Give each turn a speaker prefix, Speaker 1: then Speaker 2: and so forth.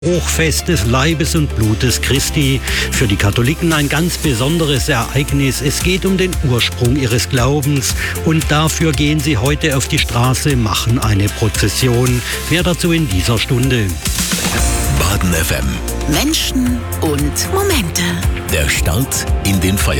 Speaker 1: Hochfest des Leibes und Blutes Christi. Für die Katholiken ein ganz besonderes Ereignis. Es geht um den Ursprung ihres Glaubens und dafür gehen sie heute auf die Straße, machen eine Prozession. Mehr dazu in dieser Stunde.
Speaker 2: Baden FM.
Speaker 3: Menschen und Momente.
Speaker 2: Der Start in den Feiertag.